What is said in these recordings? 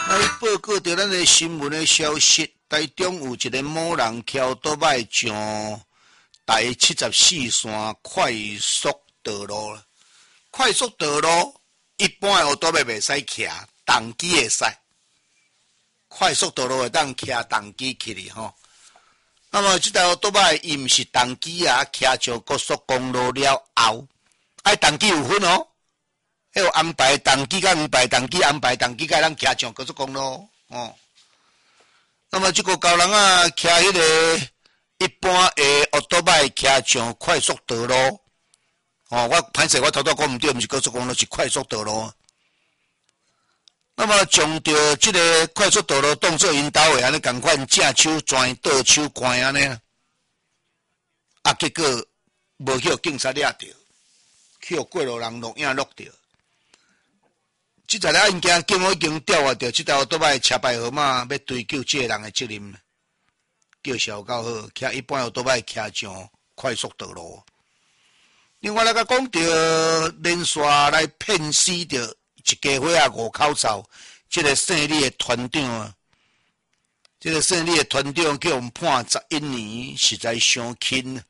来报告着咱的新闻的消息，台中有一个某人骑倒摆上台74线快速道路，快速道路一般的倒摆袂使骑，重机会使。快速道路会当骑重机去哩吼。那么这条倒摆伊毋是重机啊，骑上高速公路了后，重机有分哦。迄有安排重机甲安排重机，安排重机甲咱骑上高速公路哦。那么这个高人啊，骑迄个一般的奥多摆骑上快速道路哦，我歹势，我头讲毋对，毋是高速公路，是快速道路。那么将着这个快速道路当作引导的，安尼共款正手转倒手关安尼，结果无去警察抓着，去过路人录影录着。这台案件警方已经调查到这条倒摆车牌号码，要追究这个人的责任，叫小够好，骑一般倒摆骑上快速道路。另外来甲讲到连续来骗死着一家伙啊5口罩，这个姓李的团长啊，这个姓李的团长叫我们判11年，实在伤轻。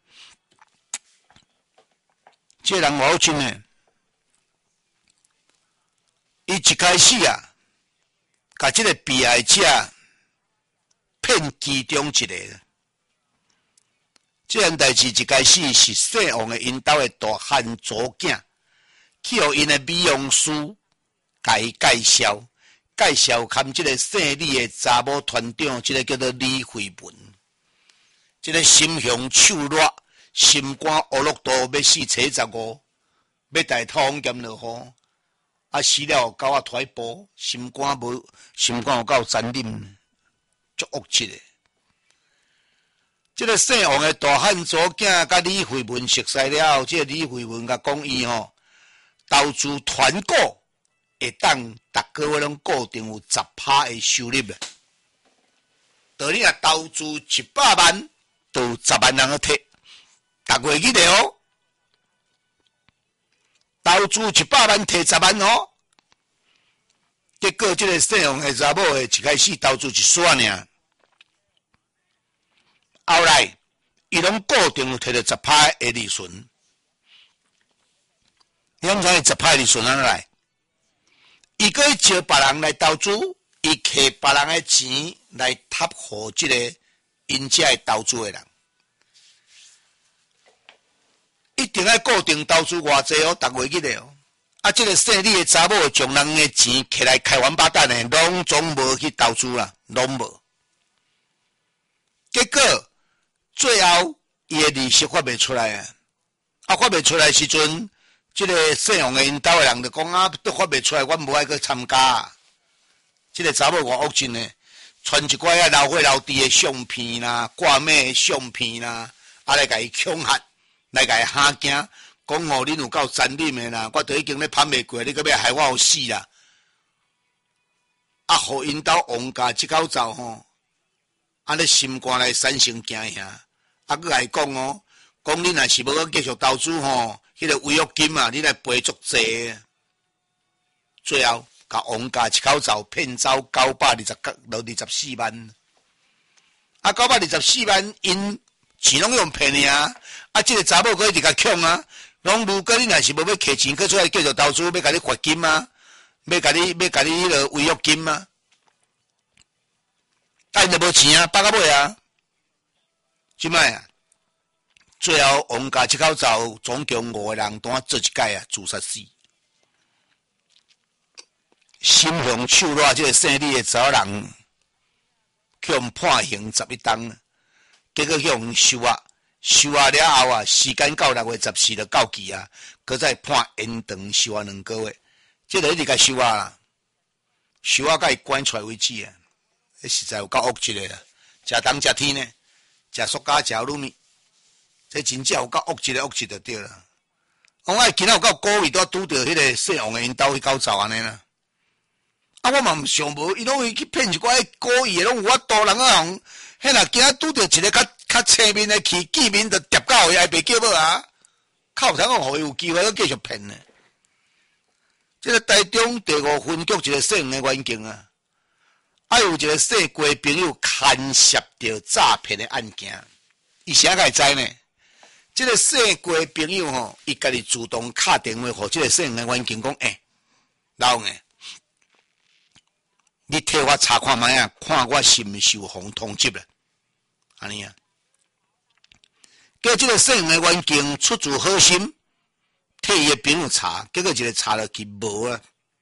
这个人好真诶。伊一开始啊，甲这个被害者骗其中一个。这件代志一开始是姓王的因兜的大汉祖囝，去互因的美容师甲伊介绍看这个姓李的查某团长，这个叫做李慧文。这个心胸手热，心肝乌落度要死75，要带通检落雨。死了狗仔拖步，心肝有够残忍，足恶质的。这个姓王的大汉祖囝甲李慧文熟悉了后，这个李慧文甲讲伊吼，投资团购会当逐个月拢固定有10%的收入咧。就你若投资100万，就有10万人去摕，逐月记得哦。投资100万摕10万哦，结果这个姓王的查某的一开始投资1撮尔，后来伊拢固定摕到10%的利润。你讲啥10%利润安来？伊可以招别人来投资，伊摕别人的钱来塔互这个因遮的投资的人。一定要固定投资偌济哦，逐月记得哦。这个姓李的查某将人的钱摕来开完八蛋的，拢总无去投资啦，拢无。结果最后伊的利息发袂出来啊！发袂出来时阵，这个姓王的因兜的人就讲都发袂出来，我无爱去参加。这个查某偌恶真呢，传一寡老伙老弟的相片啦、挂妹的相片啦，来甲伊恐吓。来甲伊吓惊，讲哦，恁有够残忍的啦！我都已经咧攀袂过，你搁要害我死啦！互因兜王家即口罩吼，安尼心肝来产生惊吓，搁来讲哦，讲恁若是要继续投资吼，迄个违约金啊，你来赔足济。最后，甲王家一口罩骗走924万。924万因。钱拢用骗尔，这个查某佫一直甲抢啊！拢如果你若是无要摕钱，佫出来继续投资，要甲你罚金啊，要甲你迄个违约金啊，因就无钱啊，绑到尾啊！即摆啊，最后王家这口罩总共5个人单做一届啊，自杀死。心胸手热，这个姓李的查某人，去互判刑11档。结果去互收了了后啊，时间到6月14就到期啊，搁再判延长收2个月，这就一直甲收啦，收甲伊关出来为止啊！实在有够恶质的啦，食冬食天呢，食塑胶食卤面，这真正有够恶质就对啦。我今仔有够故意拄到迄个姓王的因兜去口罩安尼啦。我嘛毋想无，伊拢会去骗一寡故意的，拢有法度人啊红。迄若今仔拄着一个较侧面的去见面，就叠到伊还袂叫无啊！靠，通讲互伊有机会继续骗呢。这个台中第5分局一个姓的员警啊， 有一个姓郭的朋友牵涉到诈骗的案件，伊啥个会知呢？这个姓郭的朋友吼，伊家己主动打电话给这个姓的员警讲，老王你替我查看卖啊，看我是毋是有互通缉了，安尼啊。叫这个姓的员警出自好心，替伊的朋友查，结果一个查落去无啊，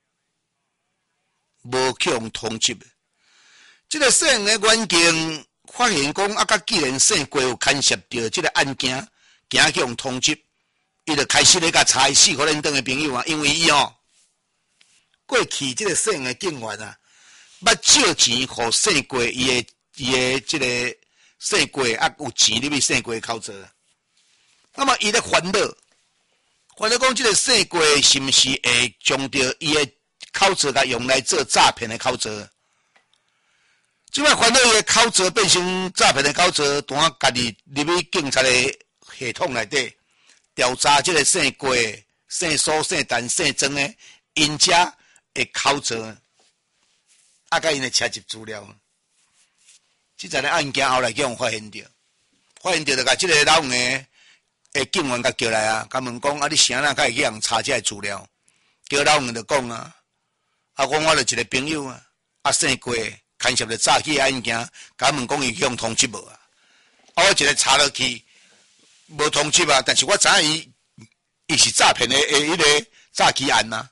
无去互通缉。这个姓的员警发现讲，甲既然姓郭有牵涉到这个案件，行去互通缉，伊就开始咧甲查伊4个人等的朋友啊，因为伊过去这个姓的警员啊，捌借钱互姓郭伊的这个姓郭啊有钱入去姓郭口座，那么伊咧烦恼讲这个姓郭是毋是会将着伊的口座甲用来做诈骗的口座？即摆烦恼伊的口座变成诈骗的口座，当家己入去警察的系统内底调查这个姓郭、姓苏、姓陈、姓曾的因家的口座，甲因的车籍资料。即阵的案件后来叫人发现着，就甲即个老黄的警员甲叫来啊，甲问讲你啥人会去人查这个资料？叫老黄就讲啊，讲我就一个朋友姓郭。牵涉着诈欺案件，甲问讲伊向通缉无啊？我一个查落去，无通缉啊，但是我知影伊是诈骗的迄个诈欺案呐。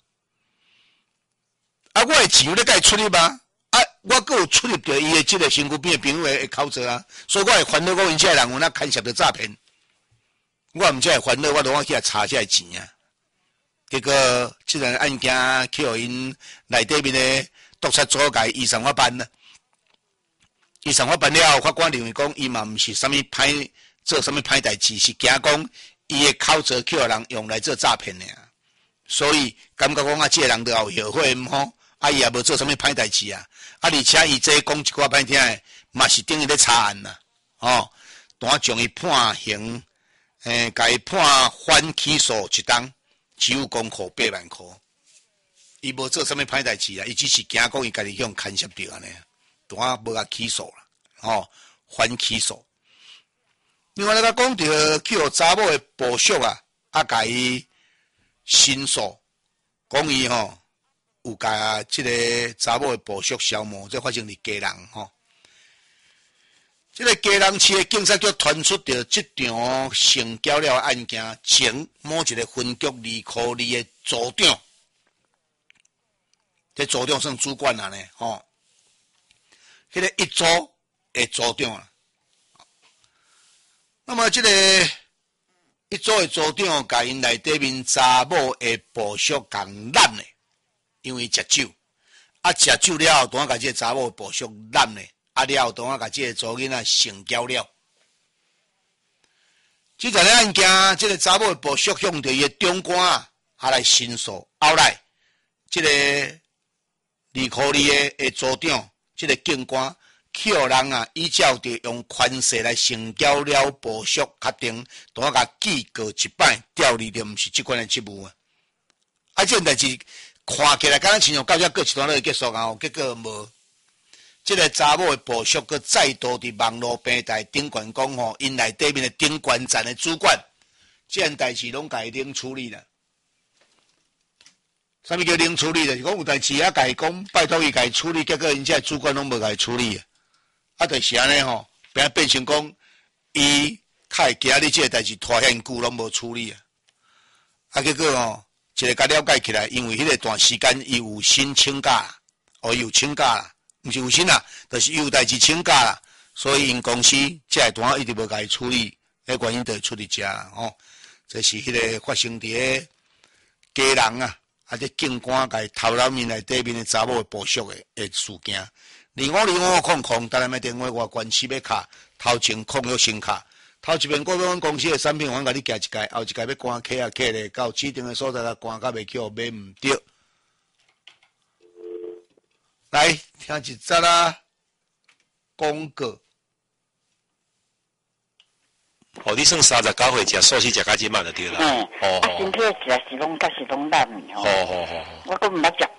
我的钱咧甲伊出入吗？我阁有出入着伊的即个身躯边的朋友的口座啊，所以我会烦恼讲因遮人有哪牵涉着诈骗。我毋才会烦恼，我拢去查遮钱啊。结果即个案件去互因内底面的督察组甲伊移送法办了。伊上法办了后，法官认为讲伊嘛毋是啥物歹做啥物歹代志，是惊讲伊的口座去互人用来做诈骗的，所以感觉讲这个人都有后悔吼，伊也无做啥物歹代志啊，而且伊这讲一寡歹听的，嘛是等于咧查案啦，单将伊判刑，甲伊判缓起诉1档，只有公库8万块，伊无做啥物歹代志啊，伊只是惊讲伊家己向牵涉着安尼。单无甲起诉啦，反起诉。另外，咱讲到去互查某的报销甲伊申诉，讲伊有甲即个查某的报销消磨，这发生伫基隆即个基隆市的警察局传出着即场成交了案件，前某一个分局2科2的组长，这组长算主管呢，迄个一组的组长啊，那么这个一组的组长，甲因内底面查某的部属共揽的，因为食酒，食酒了后，当甲这个查某的部属揽的，了后当甲这个查某囡仔成交了。这阵个案件，这个查某的部属向着伊的长官来申诉，后来这个2科2的组长。这个警官去互人依照着用权势来成交了部属，确定当甲记过一摆，调离的毋是即款的职务啊！这代志看起来敢若亲像到遮过一段落结束啊，结果无。这个查某的部属佮再度伫网络平台顶悬讲因内底面的顶悬站的主管，这件代志拢甲伊零处理了。啥物叫零处理？就是讲有代志甲伊讲，拜托伊甲伊处理，结果因这主管拢无甲伊处理就是安尼变成讲伊较会惊你这个代志拖遐久拢无处理结果一个甲了解起来，因为迄个段时间伊有薪请假，伊有请假啦，毋是有薪啦，就是伊有代志请假啦，所以因公司这个单一直无甲伊处理，迄原因就出伫遮啦这是迄个发生伫基隆这警官甲伊头脑面内底面的查某的部属的事件，250500，当然买电话外关系要卡，头前控约新卡，头一遍股份公司的产品，我甲你寄一届，后一届要关卡卡咧，到指定的所在来关，甲袂去，买唔着。来听一则广告。 你算39岁食素食食较即满就对啦。 身体实在是拢甲是拢烂的好。 我阁毋捌食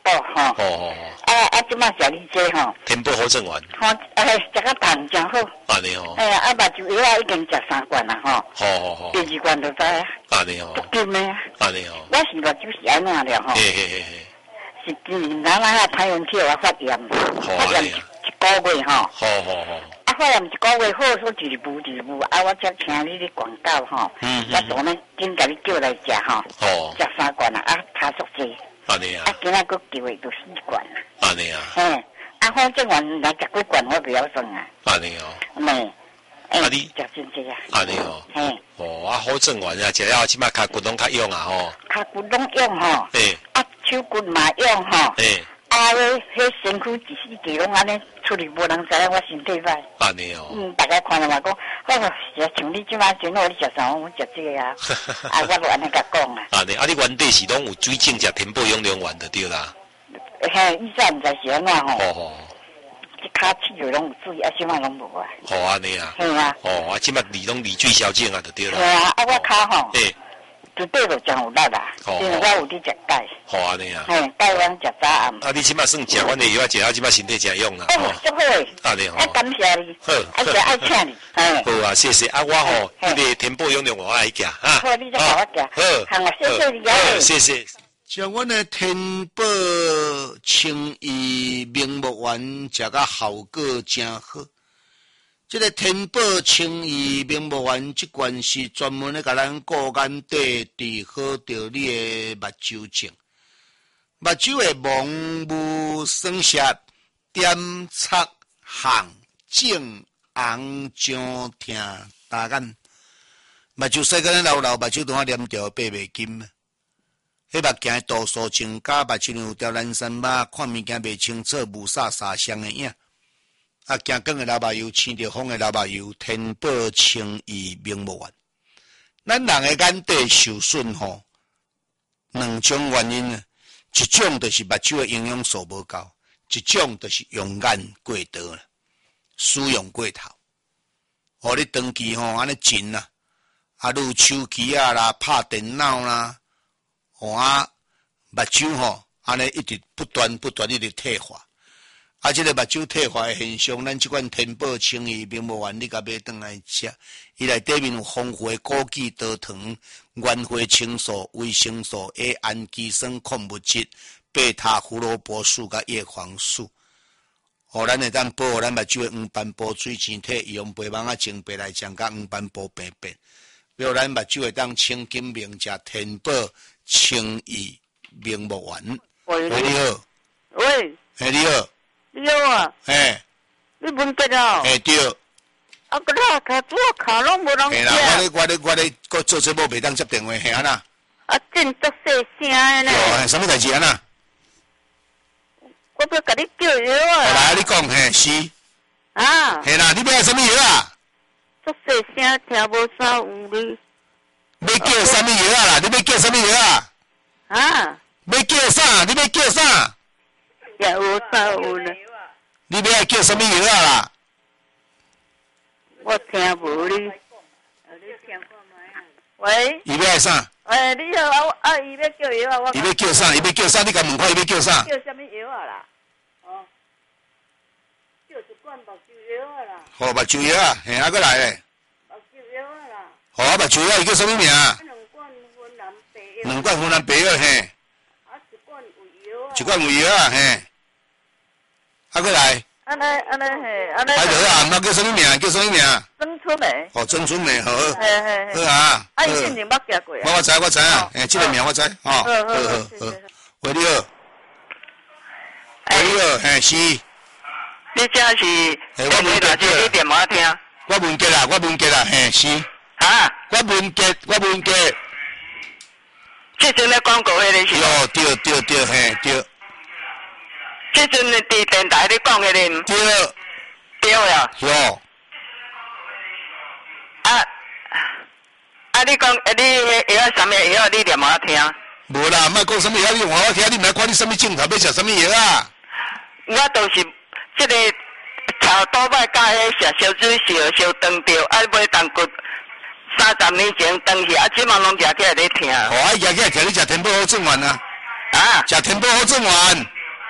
补吼。 哦。 即摆食你这吼。 天宝好正丸。 吼，食个糖真好。 安尼哦。 目睭药已经食3罐啦吼。 好。 第2罐就知啊。 安尼哦。 足紧的啊。 安尼哦。 我是目睭是安那了吼。 嘿。 是今年那台湾去我发炎，发炎1个月吼。 好。 发炎1个月好，说一步，我才听你的广告吼。我昨呢，今甲你叫来食吼。食3罐啦，卡足济。 安尼啊。 今仔佫叫的就4罐啦。 安尼啊。 反正我来食几罐我不要算啊。 安尼哦。 你食真济啊。 安尼哦。好正丸啊，食了即摆骹骨拢较用啊吼。 骹骨拢用吼。手骨嘛用吼。迄身躯14几拢安尼处理，无人知影我身体歹。 安尼哦。 大家看了嘛讲，像你即摆真好，你食啥？我食这个啊。我就安尼甲讲啊。 安尼，你原底是拢有水晶食天宝养龙丸的对啦。 医生毋知是安怎吼。即骹气就拢有水，什么拢无啊。 安尼啊。 嘿啊。 即摆拢离水消肿啊，就对啦。 我骹吼。绝对就真有力啦，因为我有伫食钙。 安尼啊。 钙我食早暗。 你即摆算食阮的药，食到即摆身体真用啦。 足好诶。 安尼吼。 感谢你。好。爱请你。 好啊，谢谢。我迄个天宝养龙丸我爱食哈。 好，你再甲我食。好，谢谢你啊。 谢谢。 像阮的天宝清益明目丸食甲效果真好。这个天宝清益明目丸这罐是专门咧，甲咱顾眼底治好着你的目睭症。目睭的蒙雾酸涩、点擦、红、肿、红、肿、疼、大眼，目睭细个老，目睭都黏着爬袂紧。迄目镜的度数增加，目睭有条蓝山马，看物件袂清楚，雾煞煞相的影。行光的老目油，青着风的老目油，天宝清益明目丸。咱人的眼底受损吼，两种原因啊，一种就是目睭的营养素无够，一种就是用眼过多了，使用过头。你长期安尼震啦，愈手机啦，拍电脑啦，目睭安尼一直不断一直退化。这个目睭退化的现象，咱这款天宝清益明目丸，你甲买转来食，伊内底面有丰富的枸杞多糖、原花青素、维生素 A、氨基酸、矿物质、贝塔胡萝卜素甲叶黄素，咱会当保护咱目睭的黄斑部水晶体，用白芒啊净白来将甲黄斑部病变，比如咱目睭会当清金明食天宝清益明目丸。喂，你好。 喂。 你好。 你好啊！你问过啊？ 对。 个啦，卡拢无人接。 我咧，搁做节目袂当接电话，安那？ 真足细声的呢。 什么代志安那？ 我要甲你叫药啊！ 来，你讲是。啦，你要什么药啊？ 足细声，听无啥有你。 要叫什么药啊？你要叫什么药啊？要叫啥？你要叫啥？ 也有啥有呢？ 你要叫什么药啊啦？ 我听无你。喂。 伊要啥？ 你好，伊要叫药啊， 伊要叫啥？伊要叫啥？你甲问看伊要叫啥？ 叫什么药啊啦？叫一罐目睭药啊啦。 目睭药啊，过来咧。 目睭药啊啦。 目睭药伊叫什么名？2罐芬兰白药一罐有药啊，过来。 安尼嘿， 好啊，叫什么名？叫什么名？ 曾春梅。 曾春梅好。 好啊。 伊之前捌行过啊。 我知啊，这个名我知，好。喂，你好。你好，是。 你这是？ 我问杰，你电话听。 我文杰啦，是。我文杰。 这阵咧广告迄个是。 对，对。 这阵伫电台咧讲迄个。对呀。 哟。 你讲你药什么药？你念我听。 无啦，莫讲什么药，你话我听，你莫看你什么镜头要食什么药啊？ 我就是这个炒倒摆甲迄食烧水烧断掉，买当骨30年前断去，即马拢举起来咧听。 举起来听你食天宝好正丸啊！食天宝好正丸。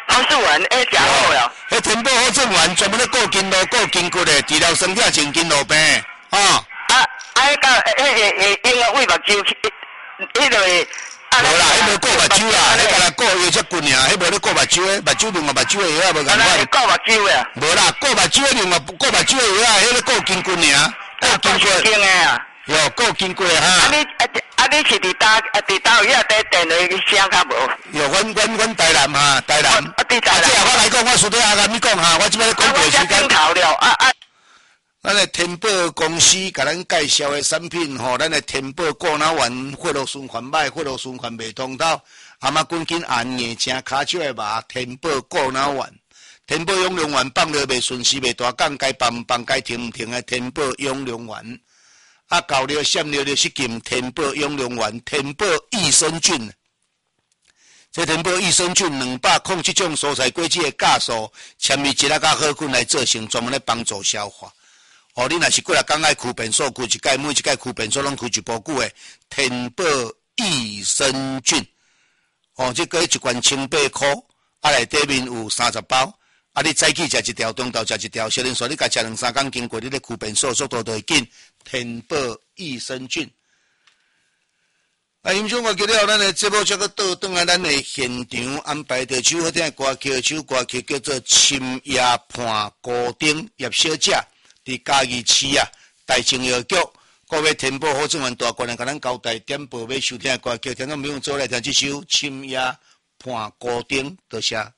黄素丸，食好了。 迄天宝好正丸专门咧顾筋络、顾筋骨的，治疗身体前筋络病，啊。 迄个用个胃目睭，迄个。 无啦，迄无顾目睭啦，迄干那顾药只骨尔，迄无咧顾目睭诶，目睭另外目睭诶药啊无共款。 顾目睭啊？ 无啦，顾目睭另外顾目睭诶药啊，迄个顾筋骨尔，顾筋骨诶啊。 哟，顾筋骨诶哈。 你是伫倒遐伫电话声较无？ 哟，阮台南哈，台南。 伫台南。 我来讲，我输对阿甲你讲哈，我即摆咧讲过时间。咱的天宝公司甲咱介绍的产品吼，咱的天宝过脑丸、血路循环歹、血路循环袂通透，阿妈赶紧按硬正骹手的麻，天宝过脑丸、天宝养龙丸放了袂顺时袂大降，该放该停停的天宝养龙丸，啊搞了闪了就失禁，天宝养龙丸、天宝益生菌。这天宝益生菌207种蔬菜果子的酵素，掺入一粒甲好菌来做成，专门来帮助消化。哦，你若是过来讲爱驱便所，驱一届，每一届驱便所拢驱一包久的天宝益生菌。哦，这个一罐180块，啊内底面有30包，啊你早起食一条，中昼食一条，小人说你甲食2-3工经过，你咧驱便所速度就会紧。天宝益生菌。啊，欣赏我记了，咱的节目则个倒转来，咱的现场安排着首好听的歌曲，首歌曲叫做《深夜伴孤丁》，叶小姐。伫嘉义市啊，大情药局，各位天宝好正丸大官来甲咱交代点播要收听的歌曲，听众朋友做来听这首《深夜伴孤丁》，多谢。